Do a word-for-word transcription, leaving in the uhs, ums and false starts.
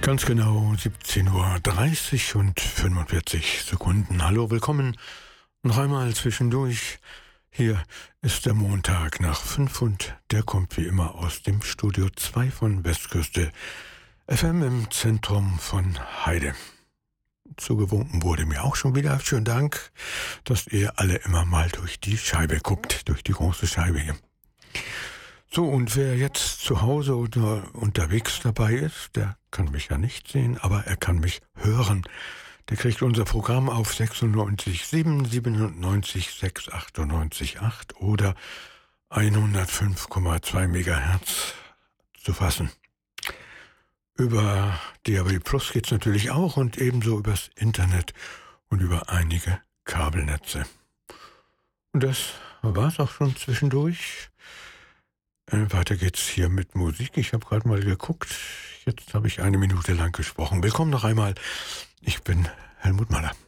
Ganz genau siebzehn Uhr dreißig und fünfundvierzig Sekunden. Hallo, willkommen noch einmal zwischendurch. Hier ist der Montag nach fünf und der kommt wie immer aus dem Studio zwei von Westküste F M im Zentrum von Heide. Zugewunken wurde mir auch schon wieder. Schönen Dank, dass ihr alle immer mal durch die Scheibe guckt, durch die große Scheibe hier. So, und wer jetzt zu Hause oder unterwegs dabei ist, der kann mich ja nicht sehen, aber er kann mich hören. Der kriegt unser Programm auf sechsundneunzig Komma sieben, siebenundneunzig Komma sechs, achtundneunzig Komma acht oder hundertfünf Komma zwei Megahertz zu fassen. Über D A B Plus geht's natürlich auch und ebenso übers Internet und über einige Kabelnetze. Und das war's auch schon zwischendurch. Äh, weiter geht's hier mit Musik. Ich habe gerade mal geguckt. Jetzt habe ich eine Minute lang gesprochen. Willkommen noch einmal. Ich bin Helmut Mahler.